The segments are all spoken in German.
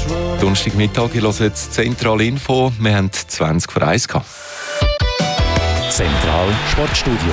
Donnerstagmittag, ich höre jetzt Zentral Info. Wir haben 20 vor 1 gehabt. Zentral Sportstudio.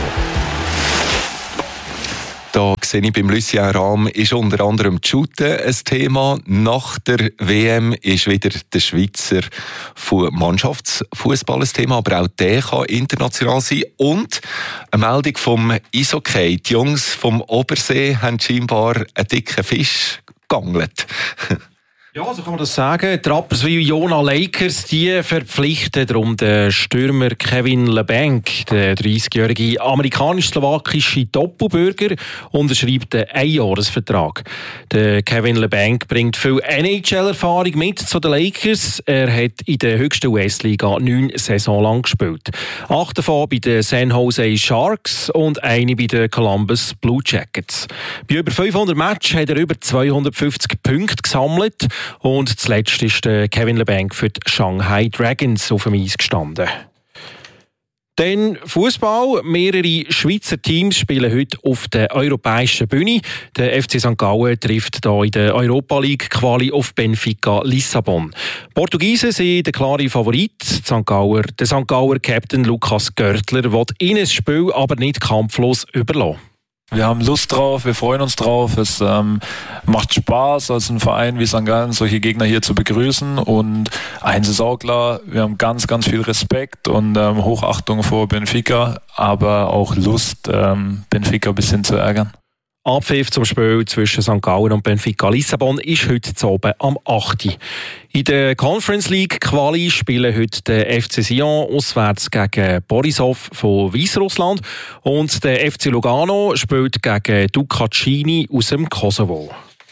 Da sehe ich beim Lucien Rahm ist unter anderem die Shooten ein Thema. Nach der WM ist wieder der Schweizer Mannschaftsfußball ein Thema, aber auch der kann international sein. Und eine Meldung vom Eishockey. Die Jungs vom Obersee haben scheinbar einen dicken Fisch geangelt. Ja, so kann man das sagen. Die Rapperswil-Jona Lakers, die verpflichten darum den Stürmer Kevin Labanc, der 30-jährige amerikanisch-slowakische Doppelbürger, unterschreibt einen Einjahresvertrag. Der Kevin Labanc bringt viel NHL-Erfahrung mit zu den Lakers. Er hat in der höchsten US-Liga 9 Saison lang gespielt. 8 davon bei den San Jose Sharks und eine bei den Columbus Blue Jackets. Bei über 500 Matches hat er über 250 Punkte gesammelt. Und zuletzt ist Kevin Labanc für die Shanghai Dragons auf dem Eis gestanden. Dann Fußball. Mehrere Schweizer Teams spielen heute auf der europäischen Bühne. Der FC St. Gallen trifft hier in der Europa League Quali auf Benfica Lissabon. Portugiesen sind der klare Favorit. Der St. Galler Captain Lukas Görtler will ihnen das Spiel aber nicht kampflos überlassen. Wir haben Lust drauf, wir freuen uns drauf. Es macht Spaß, als ein Verein wie St. Gallen solche Gegner hier zu begrüßen. Und eins ist auch klar, wir haben ganz, ganz viel Respekt und Hochachtung vor Benfica, aber auch Lust, Benfica ein bisschen zu ärgern. Abpfiff zum Spiel zwischen St. Gallen und Benfica Lissabon ist heute oben am 8. In der Conference League Quali spielen heute der FC Sion auswärts gegen Borisov von Weißrussland und der FC Lugano spielt gegen Ducacini aus dem Kosovo.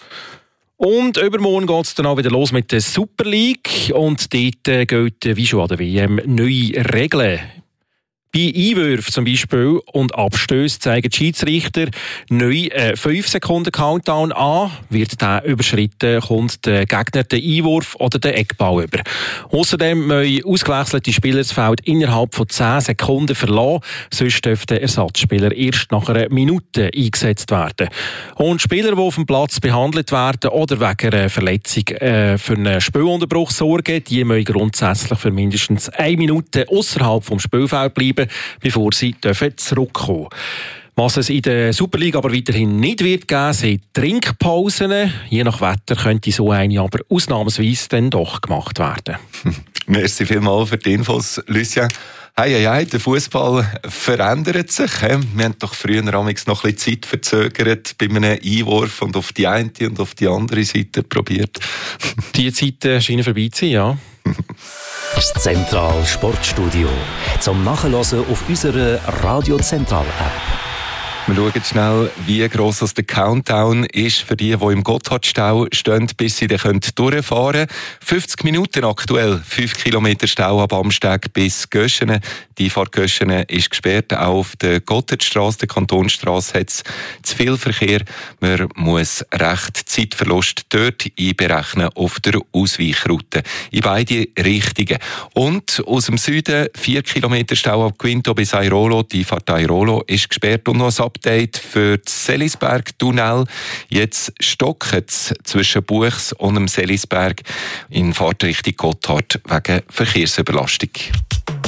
Und übermorgen geht es dann auch wieder los mit der Super League und dort gilt wie schon an der WM neue Regeln. Bei Einwürfen zum Beispiel und Abstößen zeigen die Schiedsrichter neu 5 Sekunden Countdown an. Wird der überschritten, kommt der Gegner den Einwurf oder den Eckball über. Außerdem müssen ausgewechselte Spieler das Feld innerhalb von 10 Sekunden verlassen, sonst dürfen der Ersatzspieler erst nach einer Minute eingesetzt werden. Und Spieler, die auf dem Platz behandelt werden oder wegen einer Verletzung für einen Spielunterbruch sorgen, die müssen grundsätzlich für mindestens 1 Minute außerhalb vom Spielfeld bleiben, bevor sie zurückkommen dürfen. Was es in der Superliga aber weiterhin nicht wird geben, sind Trinkpausen. Je nach Wetter könnte so eine aber ausnahmsweise dann doch gemacht werden. Merci vielmals für die Infos, Lucien. Hey, der Fußball verändert sich. Wir haben doch früher noch ein bisschen Zeit verzögert bei einem Einwurf und auf die eine und auf die andere Seite probiert. Die Zeiten scheinen vorbei zu sein, ja. Das Zentral Sportstudio. Zum Nachhören auf unserer Radio Zentral App. Wir schauen schnell, wie gross das der Countdown ist für die im Gotthardstau stehen, bis sie dann durchfahren können. 50 Minuten aktuell, 5 Kilometer Stau ab Amsteg bis Göschenen. Die Einfahrt Göschenen ist gesperrt. Auch auf der Gotthardstrasse, der Kantonstrasse, hat es zu viel Verkehr. Man muss recht Zeitverlust dort einberechnen auf der Ausweichroute. In beide Richtungen. Und aus dem Süden 4 Kilometer Stau ab Quinto bis Airolo. Die Einfahrt Airolo ist gesperrt und noch ein Update für das Selisberg-Tunnel. Jetzt stockt es zwischen Buchs und dem Selisberg in Fahrtrichtung Gotthard wegen Verkehrsüberlastung.